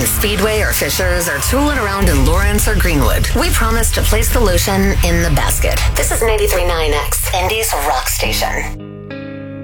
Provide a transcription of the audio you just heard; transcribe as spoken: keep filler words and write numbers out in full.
Speedway or Fishers or tooling around in Lawrence or Greenwood, we promise to place the lotion in the basket. This is ninety-three point nine X, Indy's rock station.